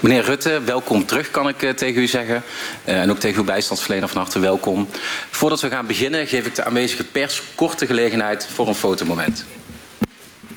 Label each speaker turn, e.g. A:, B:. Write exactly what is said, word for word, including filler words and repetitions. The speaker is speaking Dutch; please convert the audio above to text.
A: Meneer Rutte, welkom terug, kan ik uh, tegen u zeggen. Uh, en ook tegen uw bijstandsverlener van harte welkom. Voordat we gaan beginnen geef ik de aanwezige pers kort de gelegenheid voor een fotomoment.